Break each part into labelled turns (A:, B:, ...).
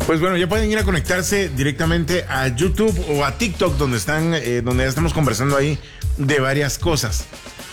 A: Pues bueno, ya pueden ir a conectarse directamente a YouTube o a TikTok, donde ya estamos conversando ahí de varias cosas.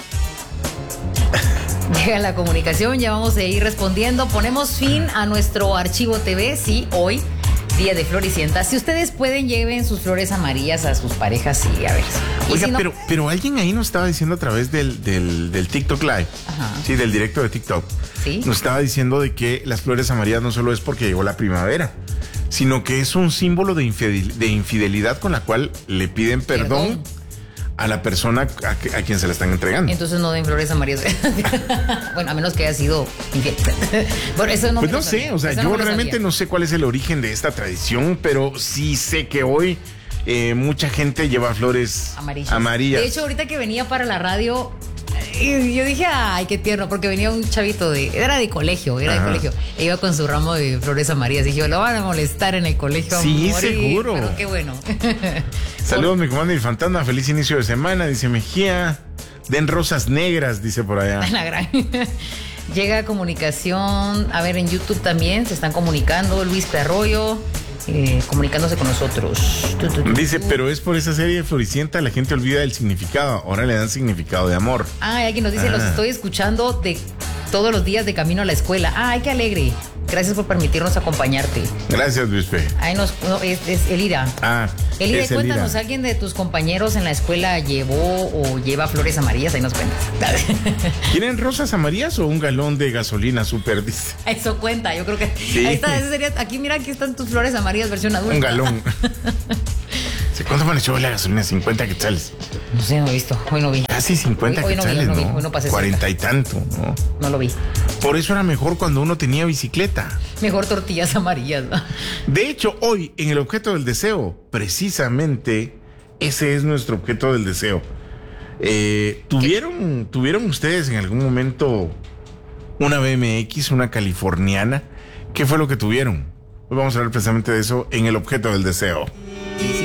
B: Llega la comunicación, ya vamos a ir respondiendo. Ponemos fin a nuestro archivo TV, sí, hoy, día de Floricienta. Si ustedes pueden, lleven sus flores amarillas a sus parejas y a ver.
A: Oiga,
B: si no...
A: pero alguien ahí nos estaba diciendo a través del TikTok Live, sí, del directo de TikTok,
B: ¿sí?
A: Nos estaba diciendo de que las flores amarillas no solo es porque llegó la primavera, sino que es un símbolo de infidelidad con la cual le piden perdón a la persona a quien se la están entregando.
B: Entonces no den flores amarillas. Bueno, a menos que haya sido infiel. Bueno, eso no.
A: Pues no sé, o sea, yo realmente no sé cuál es el origen de esta tradición, pero sí sé que hoy mucha gente lleva flores amarillas.
B: De hecho, ahorita que venía para la radio, yo dije, ay, qué tierno, porque venía un chavito era de colegio, e iba con su ramo de flores amarillas. Dije, lo van a molestar en el colegio.
A: Sí, seguro.
B: Pero qué bueno.
A: Saludos, mi comandante y fantasma, feliz inicio de semana, dice Mejía. Den rosas negras, dice por allá.
B: La gran. Llega comunicación, a ver, en YouTube también se están comunicando, Luis Arroyo, comunicándose con nosotros.
A: Dice, pero es por esa serie de Floricienta, la gente olvida el significado, ahora le dan significado de amor.
B: Alguien nos dice, los estoy escuchando de todos los días de camino a la escuela. Ay, qué alegre. Gracias por permitirnos acompañarte.
A: Gracias, Luis P.
B: Es Elira. Elira, cuéntanos, ¿alguien de tus compañeros en la escuela llevó o lleva flores amarillas? Ahí nos cuentas.
A: ¿Tienen rosas amarillas o un galón de gasolina super? Dice.
B: Eso cuenta, yo creo que
A: sí.
B: Ahí está, aquí mira, aquí están tus flores amarillas versión adulta.
A: Un galón. ¿Cuánto me le echó la gasolina? 50 quetzales.
B: No sé, no he visto. Hoy no vi.
A: Casi 50 quetzales, ¿no?
B: Hoy no pasé
A: 40 y tanto, ¿no?
B: No lo vi.
A: Por eso era mejor cuando uno tenía bicicleta.
B: Mejor tortillas amarillas, ¿no?
A: De hecho, hoy, en el objeto del deseo, precisamente, ese es nuestro objeto del deseo. ¿Tuvieron ustedes en algún momento una BMX, una californiana? ¿Qué fue lo que tuvieron? Hoy vamos a hablar precisamente de eso en el objeto del deseo.